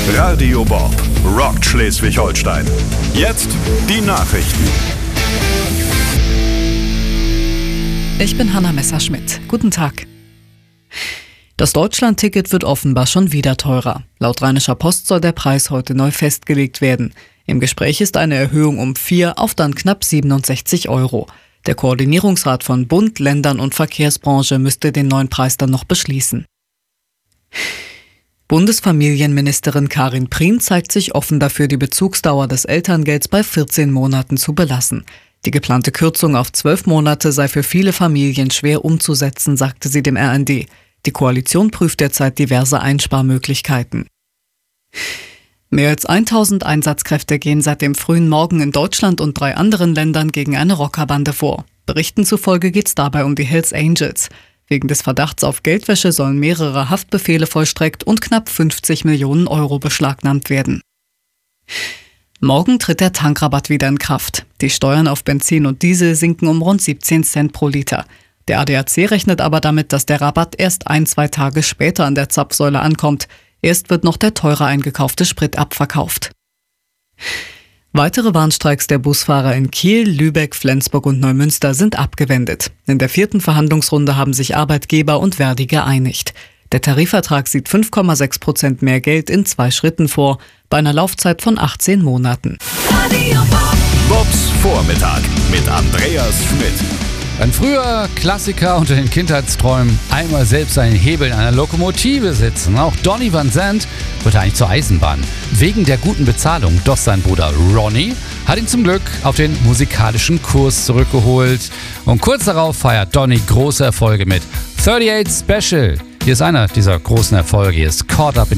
Radio Bob rockt Schleswig-Holstein. Jetzt die Nachrichten. Ich bin Hanna Messerschmidt. Guten Tag. Das Deutschland-Ticket wird offenbar schon wieder teurer. Laut Rheinischer Post soll der Preis heute neu festgelegt werden. Im Gespräch ist eine Erhöhung um 4 auf dann knapp 67 €. Der Koordinierungsrat von Bund, Ländern und Verkehrsbranche müsste den neuen Preis dann noch beschließen. Bundesfamilienministerin Karin Prien zeigt sich offen dafür, die Bezugsdauer des Elterngelds bei 14 Monaten zu belassen. Die geplante Kürzung auf 12 Monate sei für viele Familien schwer umzusetzen, sagte sie dem RND. Die Koalition prüft derzeit diverse Einsparmöglichkeiten. Mehr als 1000 Einsatzkräfte gehen seit dem frühen Morgen in Deutschland und 3 anderen Ländern gegen eine Rockerbande vor. Berichten zufolge geht es dabei um die Hells Angels. Wegen des Verdachts auf Geldwäsche sollen mehrere Haftbefehle vollstreckt und knapp 50 Millionen € beschlagnahmt werden. Morgen tritt der Tankrabatt wieder in Kraft. Die Steuern auf Benzin und Diesel sinken um rund 17 Cent pro Liter. Der ADAC rechnet aber damit, dass der Rabatt erst 1-2 Tage später an der Zapfsäule ankommt. Erst wird noch der teurer eingekaufte Sprit abverkauft. Weitere Warnstreiks der Busfahrer in Kiel, Lübeck, Flensburg und Neumünster sind abgewendet. In der 4. Verhandlungsrunde haben sich Arbeitgeber und Verdi geeinigt. Der Tarifvertrag sieht 5,6% mehr Geld in 2 Schritten vor, bei einer Laufzeit von 18 Monaten. Bobs Vormittag mit Andreas Schmidt. Ein früher Klassiker unter den Kindheitsträumen, einmal selbst einen Hebel in einer Lokomotive sitzen. Auch Donny Van Zandt wird eigentlich zur Eisenbahn. Wegen der guten Bezahlung, doch sein Bruder Ronnie hat ihn zum Glück auf den musikalischen Kurs zurückgeholt. Und kurz darauf feiert Donny große Erfolge mit 38 Special. Hier ist einer dieser großen Erfolge, hier ist Caught Up in